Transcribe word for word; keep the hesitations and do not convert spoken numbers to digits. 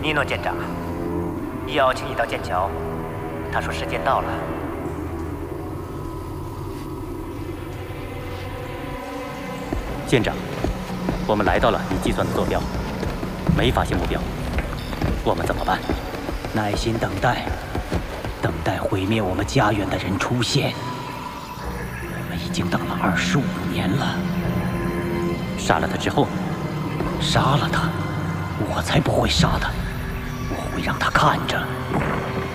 尼诺舰长，邀请你到剑桥。他说时间到了。 舰长，我们来到了你计算的坐标，没发现目标，我们怎么办？ 耐心等待，等待毁灭我们家园的人出现。我们已经等了二十五年了。 杀了他之后呢？ 杀了他，我才不会杀他，我会让他看着